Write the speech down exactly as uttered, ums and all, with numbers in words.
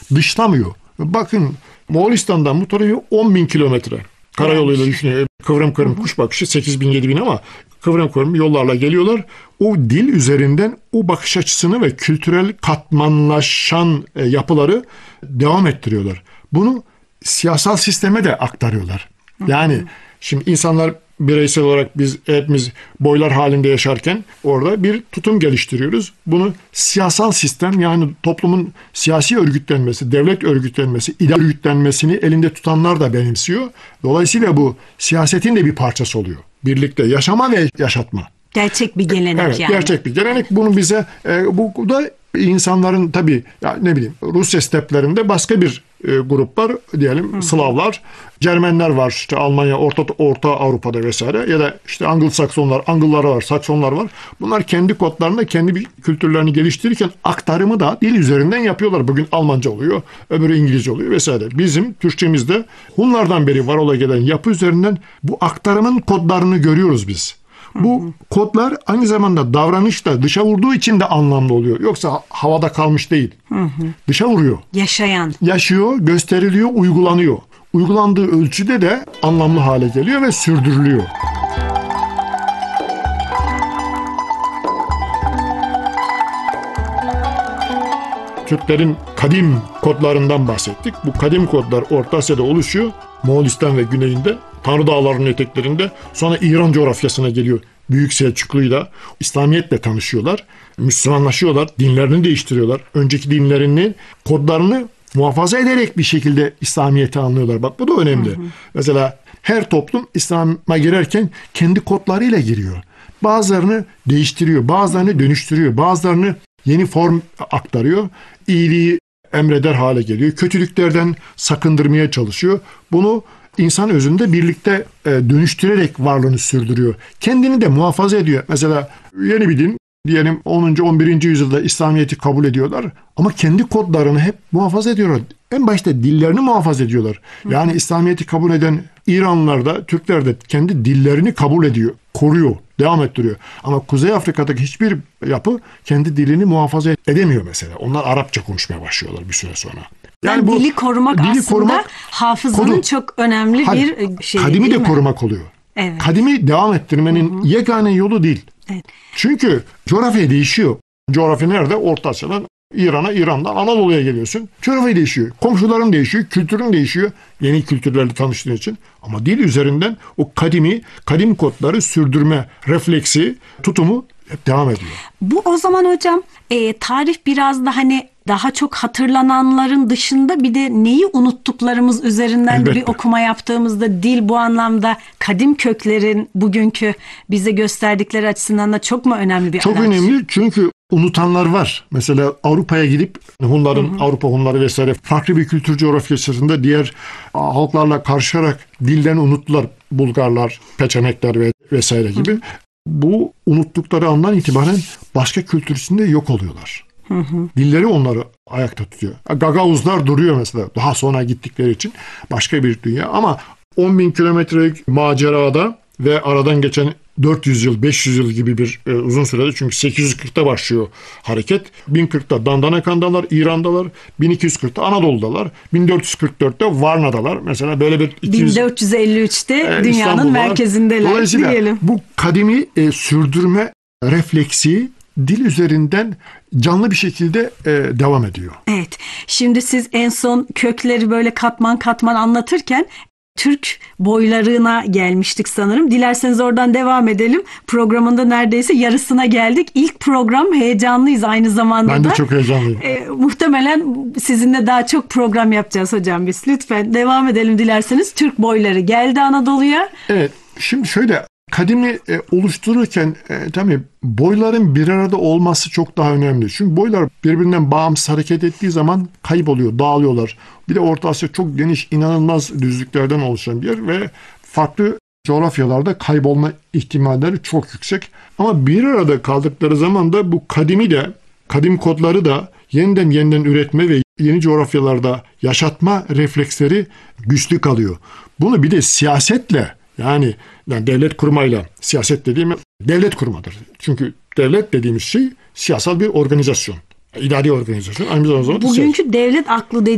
dışlamıyor. Bakın Moğolistan'dan bu tarafa on bin kilometre. Karayoluyla düşünüyor. Kıvrım kıvrım kuş bakışı sekiz bin yedi bin ama kıvrım kıvrım yollarla geliyorlar. O dil üzerinden o bakış açısını ve kültürel katmanlaşan yapıları devam ettiriyorlar. Bunu siyasal sisteme de aktarıyorlar. Yani şimdi insanlar bireysel olarak biz hepimiz boylar halinde yaşarken orada bir tutum geliştiriyoruz. Bunu siyasal sistem, yani toplumun siyasi örgütlenmesi, devlet örgütlenmesi, idare örgütlenmesini elinde tutanlar da benimsiyor. Dolayısıyla bu siyasetin de bir parçası oluyor. Birlikte yaşama ve yaşatma. Gerçek bir gelenek evet, yani. Gerçek bir gelenek. Bunu bize e, bu da insanların tabii ya ne bileyim Rusya steplerinde başka bir e, grup var diyelim, Hı. Slavlar, Cermenler var, işte Almanya, Orta Orta Avrupa'da vesaire, ya da işte Anglo-Saksonlar, Angıllar var, Saksonlar var. Bunlar kendi kodlarında kendi bir kültürlerini geliştirirken aktarımı da dil üzerinden yapıyorlar. Bugün Almanca oluyor, öbürü İngilizce oluyor vesaire. Bizim Türkçemizde Hunlardan beri var ola gelen yapı üzerinden bu aktarımın kodlarını görüyoruz biz. Bu hı hı. kodlar aynı zamanda davranışta dışa vurduğu için de anlamlı oluyor. Yoksa havada kalmış değil. Hı hı. Dışa vuruyor. Yaşayan. Yaşıyor, gösteriliyor, uygulanıyor. Uygulandığı ölçüde de anlamlı hale geliyor ve sürdürülüyor. Türklerin kadim kodlarından bahsettik. Bu kadim kodlar Orta Asya'da oluşuyor. Moğolistan ve güneyinde, Tanrı Dağları'nın eteklerinde, sonra İran coğrafyasına geliyor. Büyük Selçuklu'yla, İslamiyet'le tanışıyorlar. Müslümanlaşıyorlar, dinlerini değiştiriyorlar. Önceki dinlerinin kodlarını muhafaza ederek bir şekilde İslamiyet'i anlıyorlar. Bak bu da önemli. Hı hı. Mesela her toplum İslam'a girerken kendi kodlarıyla giriyor. Bazılarını değiştiriyor, bazılarını dönüştürüyor, bazılarını yeni form aktarıyor. İyiliği emreder hale geliyor. Kötülüklerden sakındırmaya çalışıyor. Bunu insan özünde birlikte dönüştürerek varlığını sürdürüyor. Kendini de muhafaza ediyor. Mesela yeni bir din, diyelim onuncu on birinci yüzyılda İslamiyet'i kabul ediyorlar ama kendi kodlarını hep muhafaza ediyorlar. En başta dillerini muhafaza ediyorlar. Yani İslamiyet'i kabul eden İranlılar da, Türkler de kendi dillerini kabul ediyor, koruyor, devam ettiriyor. Ama Kuzey Afrika'daki hiçbir yapı kendi dilini muhafaza edemiyor mesela. Onlar Arapça konuşmaya başlıyorlar bir süre sonra. Yani, yani bu dili korumak dili aslında korumak, hafızanın kodu. Çok önemli Hayır, bir şey. Kadimi de mi? Korumak oluyor. Evet. Kadimi devam ettirmenin Hı-hı. yegane yolu değil. Evet. Çünkü coğrafya değişiyor. Coğrafya nerede? Orta Asya'dan İran'a, İran'dan Anadolu'ya geliyorsun. Coğrafya değişiyor. Komşuların değişiyor, kültürün değişiyor. Yeni kültürlerle tanıştığın için. Ama dil üzerinden o kadimi, kadim kodları sürdürme refleksi, tutumu hep devam ediyor. Bu o zaman hocam e, tarih biraz da hani daha çok hatırlananların dışında bir de neyi unuttuklarımız üzerinden Elbette. Bir okuma yaptığımızda dil bu anlamda kadim köklerin bugünkü bize gösterdikleri açısından da çok mu önemli bir Çok araç? önemli, çünkü unutanlar var. Mesela Avrupa'ya gidip Hunların, hı hı. Avrupa Hunları vesaire farklı bir kültür coğrafyasında diğer halklarla karışarak dilden unuttular. Bulgarlar, Peçenekler ve vesaire gibi. Hı hı. Bu unuttukları andan itibaren başka kültür içinde yok oluyorlar. Hı hı. Dilleri onları ayakta tutuyor. Gagavuzlar duruyor mesela daha sonra gittikleri için başka bir dünya. Ama on bin kilometrelik macerada ve aradan geçen dört yüz yıl, beş yüz yıl gibi bir e, uzun sürede, çünkü sekiz yüz kırkta başlıyor hareket. bin kırkta Dandanakan'dalar, İran'dalar. bin iki yüz kırkta Anadolu'dalar. bin dört yüz kırk dörtte Varna'dalar. Mesela böyle bir iki yüz, bin dört yüz elli üçte e, dünyanın merkezindeler. Dolayısıyla diyelim. Bu kadimi e, sürdürme refleksi dil üzerinden canlı bir şekilde e, devam ediyor. Evet. Şimdi siz en son kökleri böyle katman katman anlatırken Türk boylarına gelmiştik sanırım. Dilerseniz oradan devam edelim. Programında neredeyse yarısına geldik. İlk program, heyecanlıyız aynı zamanda. Ben de çok heyecanlıyım. E, muhtemelen sizinle daha çok program yapacağız hocam biz. Lütfen devam edelim dilerseniz. Türk boyları geldi Anadolu'ya. Evet. Şimdi şöyle, kadimi e, oluştururken e, tabii boyların bir arada olması çok daha önemli. Çünkü boylar birbirinden bağımsız hareket ettiği zaman kayboluyor, dağılıyorlar. Bir de Orta Asya çok geniş, inanılmaz düzlüklerden oluşan bir yer ve farklı coğrafyalarda kaybolma ihtimalleri çok yüksek. Ama bir arada kaldıkları zaman da bu kadimi de, kadim kodları da yeniden yeniden üretme ve yeni coğrafyalarda yaşatma refleksleri güçlü kalıyor. Bunu bir de siyasetle, yani, yani devlet kurmayla, siyaset dediğim devlet kurmadır. Çünkü devlet dediğimiz şey siyasal bir organizasyon, idari organizasyon. Aynı zamanda bugünkü devlet aklı